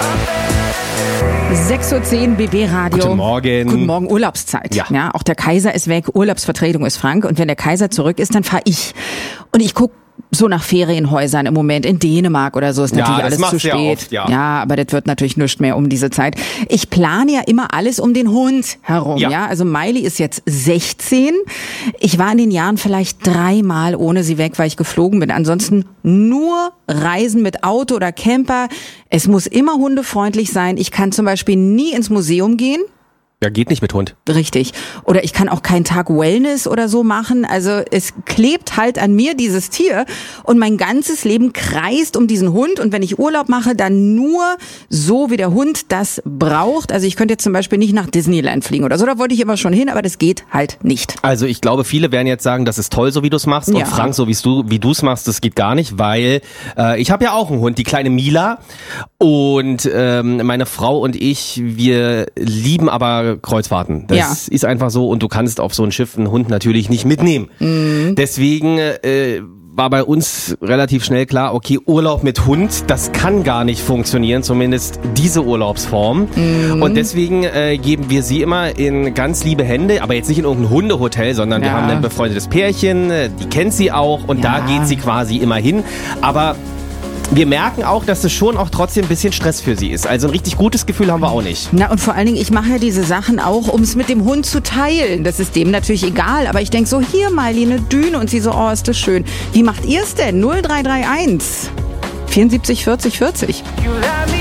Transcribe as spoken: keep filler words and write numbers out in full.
sechs Uhr zehn B B Radio. Guten Morgen. Guten Morgen, Urlaubszeit. Ja. Ja, auch der Kaiser ist weg, Urlaubsvertretung ist Frank. Und wenn der Kaiser zurück ist, dann fahre ich. Und ich gucke so nach Ferienhäusern im Moment in Dänemark oder so, ist natürlich ja, das alles zu machst du spät. Ja, oft, ja. ja, aber das wird natürlich nichts mehr um diese Zeit. Ich plane ja immer alles um den Hund herum. Ja. Ja. Also Miley ist jetzt sechzehn. Ich war in den Jahren vielleicht dreimal ohne sie weg, weil ich geflogen bin. Ansonsten nur Reisen mit Auto oder Camper. Es muss immer hundefreundlich sein. Ich kann zum Beispiel nie ins Museum gehen. Ja, geht nicht mit Hund. Richtig. Oder ich kann auch keinen Tag Wellness oder so machen. Also es klebt halt an mir, dieses Tier. Und mein ganzes Leben kreist um diesen Hund. Und wenn ich Urlaub mache, dann nur so, wie der Hund das braucht. Also ich könnte jetzt zum Beispiel nicht nach Disneyland fliegen oder so. Da wollte ich immer schon hin, aber das geht halt nicht. Also ich glaube, viele werden jetzt sagen, das ist toll, so wie du es machst. Ja. Und Frank, so wie du wie du es machst, das geht gar nicht, weil äh, ich habe ja auch einen Hund, die kleine Mila. Und ähm, meine Frau und ich, wir lieben aber Kreuzfahrten. Das Ja. ist einfach so. Und du kannst auf so ein Schiff einen Hund natürlich nicht mitnehmen. Mhm. Deswegen äh, war bei uns relativ schnell klar, okay, Urlaub mit Hund, das kann gar nicht funktionieren, zumindest diese Urlaubsform. Mhm. Und deswegen äh, geben wir sie immer in ganz liebe Hände, aber jetzt nicht in irgendein Hundehotel, sondern Ja. wir haben ein befreundetes Pärchen, die kennt sie auch und Ja. da geht sie quasi immer hin. Aber wir merken auch, dass es schon auch trotzdem ein bisschen Stress für sie ist. Also ein richtig gutes Gefühl haben wir auch nicht. Na und vor allen Dingen, ich mache ja diese Sachen auch, um es mit dem Hund zu teilen. Das ist dem natürlich egal, aber ich denke so, hier Miley, eine Düne. Und sie so, oh, ist das schön. Wie macht ihr es denn? null drei drei eins vierundsiebzig vierzig vierzig.